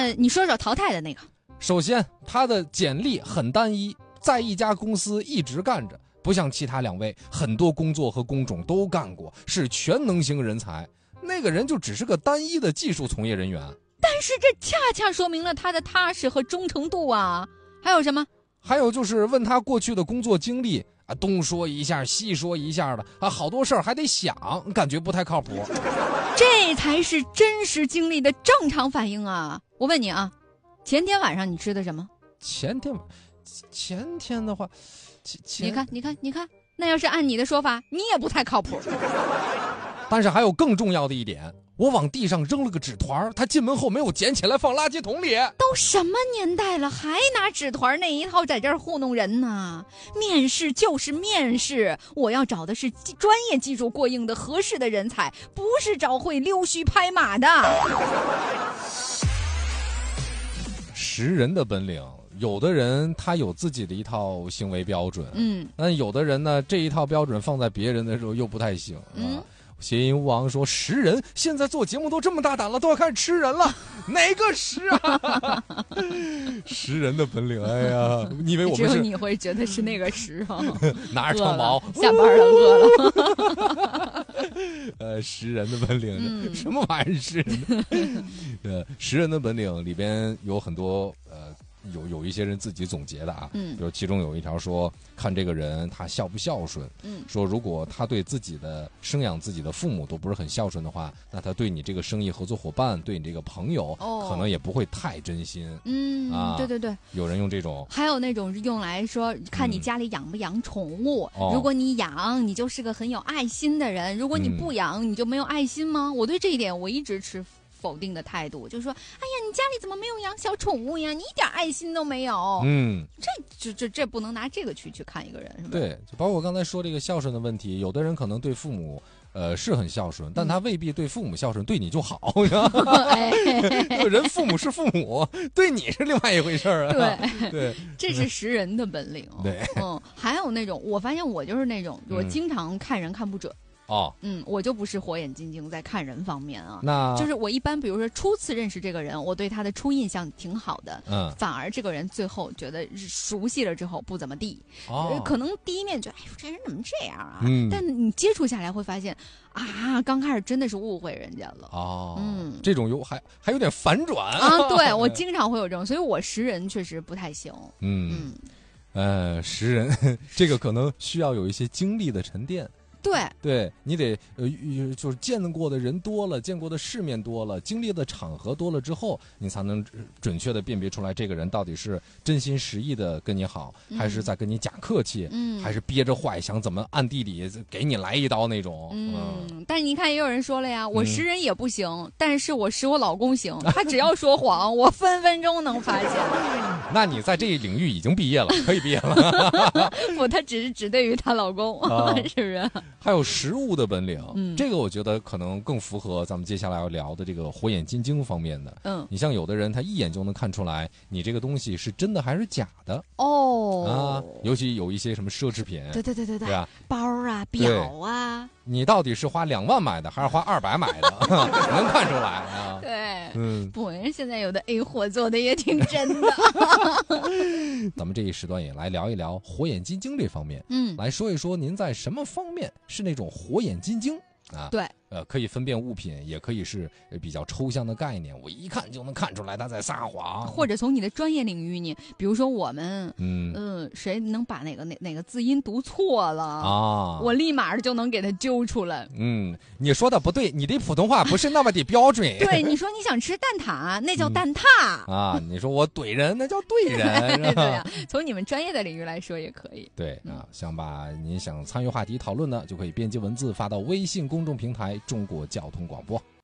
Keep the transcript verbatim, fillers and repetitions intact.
那你说说淘汰的那个。 首先，他的简历很单一，在一家公司一直干着，不像其他两位，很多工作和工种都干过，是全能型人才。那个人就只是个单一的技术从业人员。 但是这恰恰说明了他的踏实和忠诚度啊。还有什么？ 还有就是问他过去的工作经历啊，东说一下西说一下的啊，好多事儿还得想，感觉不太靠谱。 这才是真实经历的正常反应啊！我问你啊，前天晚上你吃的什么？ 前天，前天的话，前你看，你看，你看，那要是按你的说法，你也不太靠谱。 但是还有更重要的一点，我往地上扔了个纸团，他进门后没有捡起来放垃圾桶里。 都什么年代了，还拿纸团那一套在这儿糊弄人呢？面试就是面试，我要找的是专业技术过硬的合适的人才，不是找会溜须拍马的。 识人的本领，有的人他有自己的一套行为标准， 嗯， 但有的人呢，这一套标准放在别人的时候又不太行。嗯。啊，谐音王说识人，现在做节目都这么大胆了，都要开始吃人了，哪个识啊？识人的本领，哎呀，你以为我们是？ 只有你会觉得是那个识啊？ 拿着长矛， 下班了，饿了。 呃，识人的本领，嗯、什么玩意儿识人的？呃，识人的本领里边有很多呃。有有一些人自己总结的啊，嗯，比如其中有一条说，看这个人他孝不孝顺，嗯，说如果他对自己的生养自己的父母都不是很孝顺的话，那他对你这个生意合作伙伴，对你这个朋友，哦，可能也不会太真心， 嗯啊，对对对， 有人用这种， 还有那种用来说看你家里养不养宠物，嗯，如果你养，你就是个很有爱心的人；如果你不养，嗯，你就没有爱心吗？我对这一点我一直持否定的态度，就是说，哎呀，你家里怎么没有养小宠物呀？你一点爱心都没有。嗯，这这这这不能拿这个去去看一个人，是吧？ 对，就包括我刚才说这个孝顺的问题，有的人可能对父母呃是很孝顺，但他未必对父母孝顺，对你就好。哎，人父母是父母，对你是另外一回事儿啊。 对对， 这是识人的本领。 对， 嗯，还有那种，我发现我就是那种，我经常看人看不准。哦，嗯，我就不是火眼金睛在看人方面啊，那就是我一般比如说初次认识这个人，我对他的初印象挺好的，嗯，反而这个人最后觉得熟悉了之后不怎么地，哦，可能第一面觉得哎呦这人怎么这样啊，嗯，但你接触下来会发现啊，刚开始真的是误会人家了，哦，嗯， 这种有还还有点反转啊，对我经常会有这种，所以我识人确实不太行，嗯嗯，呃，识人这个可能需要有一些经历的沉淀。 对， 对你得呃，就是见过的人多了，见过的世面多了，经历的场合多了之后，你才能准确的辨别出来这个人到底是真心实意的跟你好，嗯，还是在跟你假客气，嗯，还是憋着坏想怎么暗地里给你来一刀那种。 嗯，嗯，但是你看也有人说了呀，我识人也不行，嗯，但是我识我老公行，他只要说谎，我分分钟能发现。 那你在这一领域已经毕业了，可以毕业了。 不，他只是只对于她老公，啊，是不是？ 还有识物的本领，嗯，这个我觉得可能更符合咱们接下来要聊的这个火眼金睛方面的。嗯，你像有的人他一眼就能看出来你这个东西是真的还是假的。哦，啊，尤其有一些什么奢侈品， 对对对对对， 对啊， 包啊、表啊， 你到底是花两万买的还是花二百买的，能看出来啊。 对，嗯，不，人现在有的 A 货做的也挺真的。 咱们这一时段也来聊一聊火眼金睛这方面，嗯，来说一说您在什么方面是那种火眼金睛啊？ 对， 呃，可以分辨物品，也可以是比较抽象的概念，我一看就能看出来他在撒谎。 或者从你的专业领域，你比如说我们，嗯嗯，谁能把哪个哪哪个字音读错了啊，我立马就能给他揪出来。 嗯，你说的不对，你的普通话不是那么的标准。 对，你说你想吃蛋挞，那叫蛋挞， 嗯，啊，你说我怼人，那叫怼人。 对呀，从你们专业的领域来说也可以。 对啊，想把您想参与话题讨论的，就可以编辑文字发到微信公众平台中国交通广播。